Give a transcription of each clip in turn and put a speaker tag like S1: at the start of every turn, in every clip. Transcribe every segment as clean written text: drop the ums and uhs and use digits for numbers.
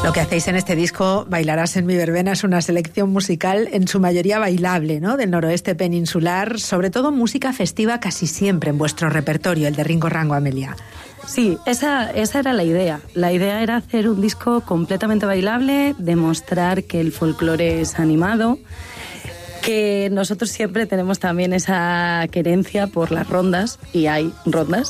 S1: Lo que hacéis en este disco, Bailarás en mi verbena, es una selección musical en su mayoría bailable, ¿no?, del noroeste peninsular, sobre todo música festiva casi siempre en vuestro repertorio, el de Ringo Rango, Amelia.
S2: Sí, esa era la idea. La idea era hacer un disco completamente bailable, demostrar que el folclore es animado, que nosotros siempre tenemos también esa querencia por las rondas, y hay rondas,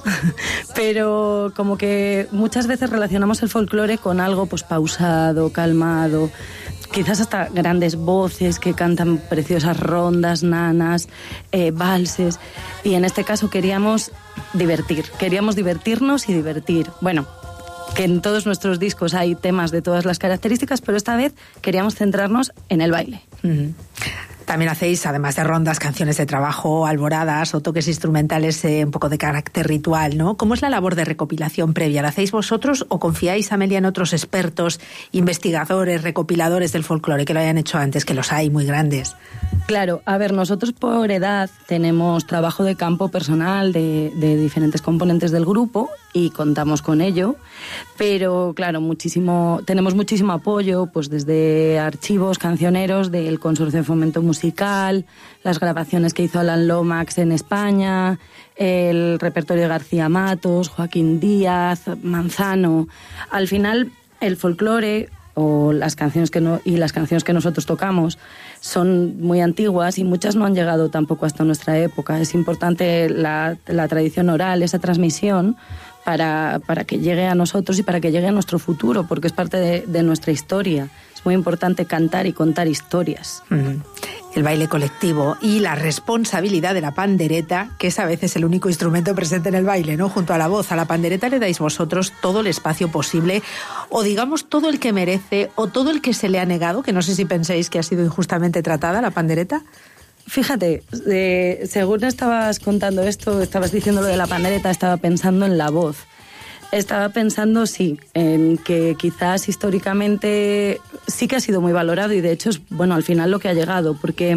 S2: pero como que muchas veces relacionamos el folclore con algo pues pausado, calmado, quizás hasta grandes voces que cantan preciosas rondas, nanas, valses, y en este caso queríamos divertirnos y divertir. Bueno, que en todos nuestros discos hay temas de todas las características, pero esta vez queríamos centrarnos en el baile.
S1: Uh-huh. También hacéis, además de rondas, canciones de trabajo, alboradas o toques instrumentales un poco de carácter ritual, ¿no? ¿Cómo es la labor de recopilación previa? ¿La hacéis vosotros o confiáis, Amelia, en otros expertos, investigadores, recopiladores del folclore que lo hayan hecho antes, que los hay muy grandes?
S2: Claro, a ver, nosotros por edad tenemos trabajo de campo personal de diferentes componentes del grupo y contamos con ello, pero claro, tenemos muchísimo apoyo, pues desde archivos cancioneros del Consorcio de Fomento Musical, las grabaciones que hizo Alan Lomax en España, el repertorio de García Matos, Joaquín Díaz, Manzano. Al final, el folclore o las canciones que nosotros tocamos son muy antiguas y muchas no han llegado tampoco hasta nuestra época. Es importante la tradición oral, esa transmisión, para que llegue a nosotros y para que llegue a nuestro futuro, porque es parte de nuestra historia. Es muy importante cantar y contar historias.
S1: Uh-huh. El baile colectivo y la responsabilidad de la pandereta, que es a veces el único instrumento presente en el baile, ¿no? Junto a la voz. A la pandereta le dais vosotros todo el espacio posible, o digamos todo el que merece, o todo el que se le ha negado, que no sé si pensáis que ha sido injustamente tratada la pandereta.
S2: Fíjate, según estabas contando esto, estabas diciendo lo de la pandereta, estaba pensando en la voz. Estaba pensando, sí, en que quizás históricamente sí que ha sido muy valorado y de hecho es, bueno, al final lo que ha llegado, porque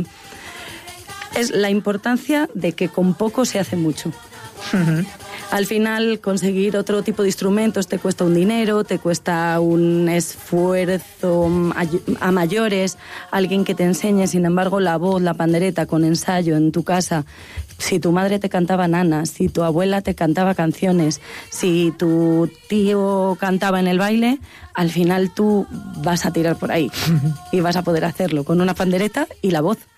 S2: es la importancia de que con poco se hace mucho. Uh-huh. Al final conseguir otro tipo de instrumentos te cuesta un dinero, te cuesta un esfuerzo a mayores, alguien que te enseñe. Sin embargo, la voz, la pandereta con ensayo en tu casa, si tu madre te cantaba nanas, si tu abuela te cantaba canciones, si tu tío cantaba en el baile, al final tú vas a tirar por ahí y vas a poder hacerlo con una pandereta y la voz.